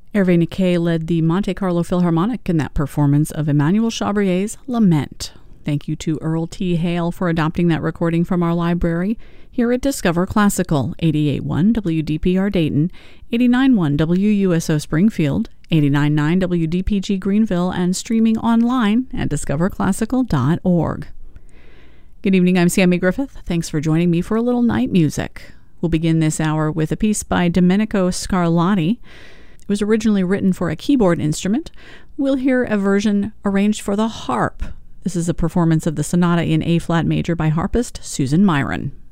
Hervé Niquet led the Monte Carlo Philharmonic in that performance of Emmanuel Chabrier's Lament. Thank you to Earl T. Hale for adopting that recording from our library here at Discover Classical, 88.1 WDPR Dayton, 89.1 WUSO Springfield, 89.9 WDPG Greenville, and streaming online at discoverclassical.org. Good evening, I'm Sammy Griffith. Thanks for joining me for a little night music. We'll begin this hour with a piece by Domenico Scarlatti. It was originally written for a keyboard instrument. We'll hear a version arranged for the harp. This is a performance of the sonata in A-flat major by harpist Susan Myron.